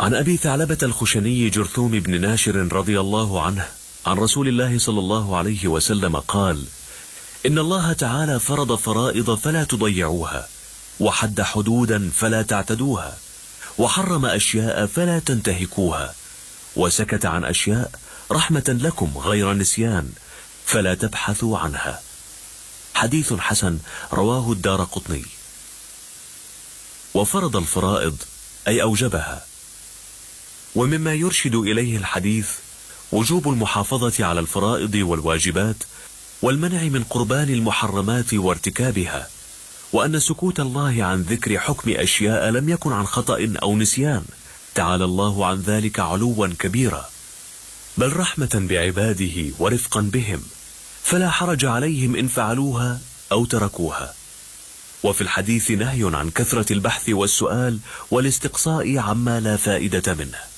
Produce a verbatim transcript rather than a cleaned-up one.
عن أبي ثعلبة الخشني جرثوم بن ناشر رضي الله عنه عن رسول الله صلى الله عليه وسلم قال: إن الله تعالى فرض فرائض فلا تضيعوها، وحد حدودا فلا تعتدوها، وحرم أشياء فلا تنتهكوها، وسكت عن أشياء رحمة لكم غير نسيان فلا تبحثوا عنها. حديث حسن رواه الدارقطني. وفرض الفرائض أي أوجبها. ومما يرشد إليه الحديث وجوب المحافظة على الفرائض والواجبات، والمنع من قربان المحرمات وارتكابها، وأن سكوت الله عن ذكر حكم أشياء لم يكن عن خطأ أو نسيان، تعالى الله عن ذلك علوا كبيرا، بل رحمة بعباده ورفقا بهم، فلا حرج عليهم إن فعلوها أو تركوها. وفي الحديث نهي عن كثرة البحث والسؤال والاستقصاء عما لا فائدة منه.